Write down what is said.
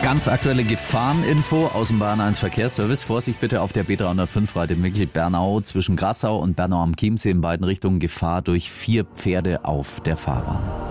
Ganz aktuelle Gefahreninfo aus dem Bayern 1 Verkehrsservice. Vorsicht bitte auf der B305 Rademichl-Bernau zwischen Grassau und Bernau am Chiemsee in beiden Richtungen. Gefahr durch 4 Pferde auf der Fahrbahn.